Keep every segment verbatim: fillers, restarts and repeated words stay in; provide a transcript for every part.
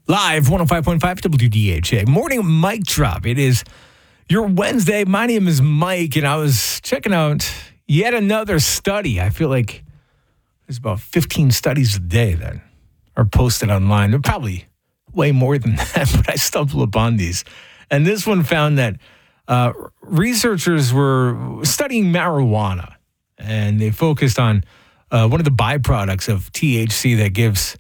Live one oh five point five W D H A. Morning mic drop. It is your Wednesday. My name is Mike, and I was checking out yet another study. I feel like there's about fifteen studies a day that are posted online. They're probably way more than that, but I stumbled upon these. And this one found that uh, researchers were studying marijuana, and they focused on uh, one of the byproducts of T H C that gives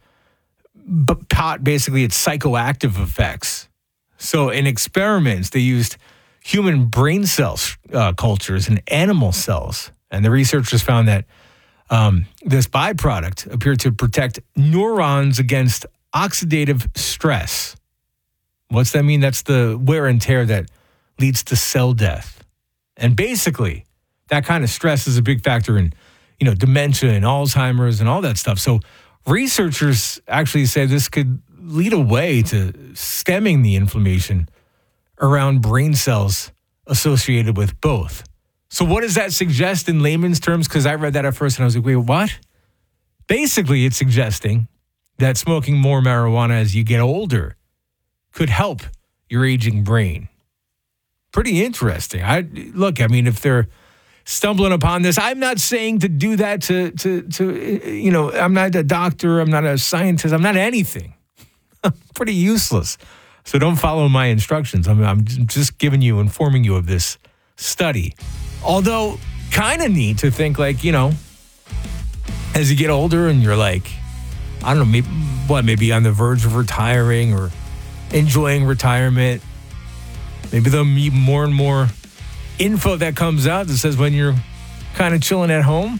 But pot, basically, its psychoactive effects. So in experiments, they used human brain cells uh, cultures and animal cells. And the researchers found that um, this byproduct appeared to protect neurons against oxidative stress. What's that mean? That's the wear and tear that leads to cell death. And basically, that kind of stress is a big factor in, you know, dementia and Alzheimer's and all that stuff. So researchers actually say this could lead a way to stemming the inflammation around brain cells associated with both. So what does that suggest in layman's terms? Because I read that at first and I was like, wait, what? Basically, it's suggesting that smoking more marijuana as you get older could help your aging brain. Pretty interesting. I look, I mean, if they're stumbling upon this, I'm not saying to do that to, to, to, you know, I'm not a doctor, I'm not a scientist, I'm not anything. I'm pretty useless. So don't follow my instructions. I'm, I'm just giving you, informing you of this study. Although, kind of neat to think like, you know, as you get older and you're like, I don't know, maybe, what, maybe on the verge of retiring or enjoying retirement, maybe there'll be more and more info that comes out that says when you're kind of chilling at home,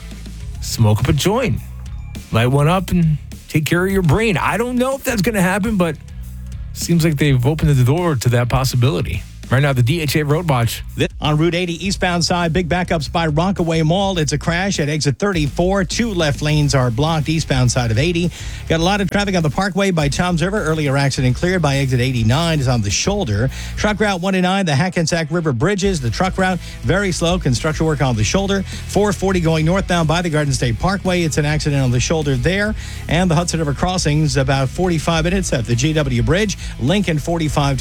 smoke up a joint, light one up and take care of your brain. I don't know if that's going to happen, but seems like they've opened the door to that possibility. Right now, the D H A Road Watch. On Route eighty eastbound side, big backups by Rockaway Mall. It's a crash at exit thirty-four. Two left lanes are blocked eastbound side of eighty. Got a lot of traffic on the Parkway by Toms River. Earlier accident cleared by exit eighty-nine is on the shoulder. Truck route one oh nine, the Hackensack River Bridges. The truck route, very slow. Construction work on the shoulder. four forty going northbound by the Garden State Parkway. It's an accident on the shoulder there. And the Hudson River Crossings, about forty-five minutes at the G W Bridge. Lincoln forty-five